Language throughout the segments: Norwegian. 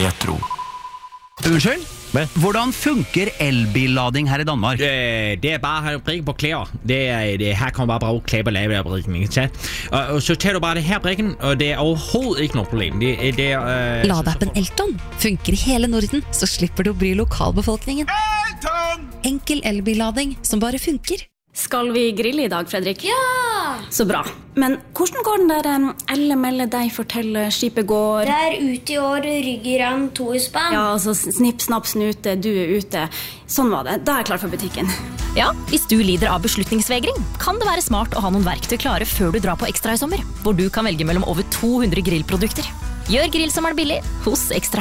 retro. Unnskyld? Hvordan funker elbillading her I Danmark? Det bare at brikke på klær. Her kan man bare bruge klær på lave brikken, ikke sant? Og så tager du bare det her brikken, og det overhovedet ikke noe problem. Ladeappen Elton funker I hele Norden, så slipper du å bry lokalbefolkningen. Enkel elbillading som bare funker. Skal vi grille I dag, Fredrik? Ja! Så bra. Men hvordan går den der Elle melde deg fortelle skipet går? Det ute I år, ryggeran 2 I spann. Ja, altså snipp, snapp, snute, du ute. Sånn var det. Da jeg klar for butikken. Ja, hvis du lider av beslutningsvegring, kan det være smart å ha noen verktøy klare før du drar på Ekstra I sommer, hvor du kan velge mellom over 200 grillprodukter. Gjør grillsommeren billig hos Ekstra.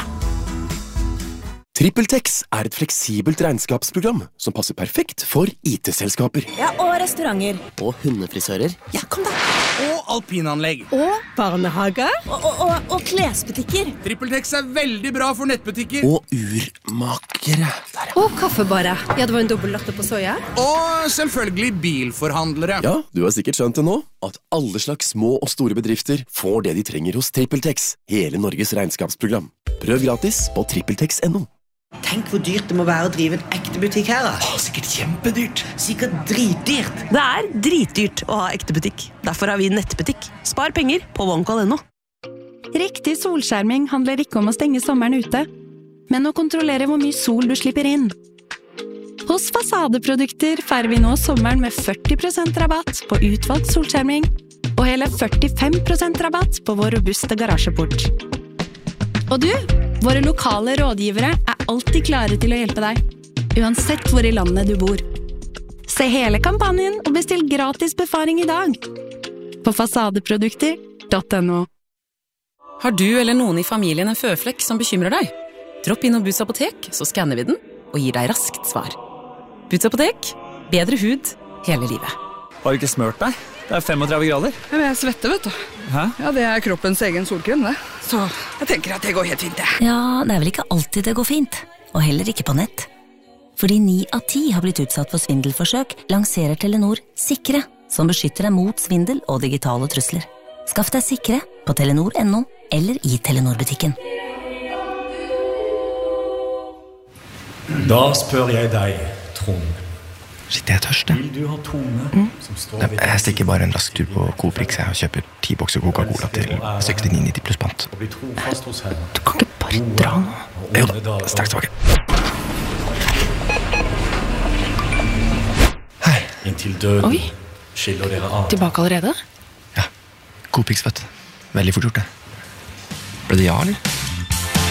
TrippelTex et fleksibelt regnskapsprogram som passer perfekt for IT-selskaper. Ja, og restauranter. Og hundefrisører. Ja, kom da. Og alpinanlegg. Og barnehage. Og klesbutikker. TrippelTex veldig bra for nettbutikker. Og urmakere. Og kaffebare. Ja, det var en dobbelt latte på soja. Og selvfølgelig bilforhandlere. Ja, du har sikkert skjønt det nå, at alle slags små og store bedrifter får det de trenger hos TrippelTex, hele Norges regnskapsprogram. Prøv gratis på trippeltex.no. Tenk hvor dyrt det må være å drive en ekte butikk her da. Sikkert kjempedyrt. Sikkert dritdyrt. Det dritdyrt å ha ekte butikk. Derfor har vi nettbutikk. Spar penger på OneCall.no. Riktig solskjerming handler ikke om å stenge sommeren ute, men å kontrollere hvor mye sol du slipper inn. Hos Fasadeprodukter feirer vi nå sommeren med 40% rabatt på utvalgt solskjerming, og hele 45% rabatt på vår robuste garasjeport. Og du, våre lokale rådgivere alltid klare til å hjelpe deg, uansett hvor I landet du bor. Se hele kampanjen og bestill gratis befaring I dag på fasadeprodukter.no. Har du eller noen I familien en føflekk som bekymrer deg? Dropp inn og Boots apotek, så skanner vi den og gir deg raskt svar. Boots apotek, bedre hud hele livet. Har du ikke smørt deg? Det 35 grader. Ja, men jeg svetter, vet du. Hæ? Ja, det kroppens egen solkrem, det. Så jeg tenker at det går helt fint, det. Ja, det vel ikke alltid det går fint. Og heller ikke på nett. Fordi 9 av 10 har blitt utsatt for svindelforsøk, lanserer Telenor Sikre, som beskytter deg mot svindel og digitale trusler. Skaff deg Sikre på telenor.no eller I Telenor-butikken. Da spør jeg deg, Trond. Shit, jeg tørst. Vil du ha tone som står ved Jeg stikker bare en rask tur på Coop-Rix og kjøper 10 bokser Coca-Cola til 69,90 pluss pant. Du kan ikke bare dra nå. Jo da, straks tilbake. Hei. Inntil døden. Oi, skiller dere av. Tilbake allerede? Ja, Coop-Rix, vet du. Veldig fort gjort det. Ble det ja, eller?